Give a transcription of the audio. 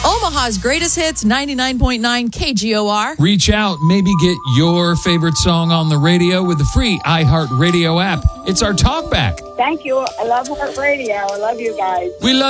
Omaha's greatest hits, 99.9 KGOR. Reach out, maybe get your favorite song on the radio with the free iHeartRadio app. It's our talkback. Thank you. I love Heart Radio. I love you guys. We love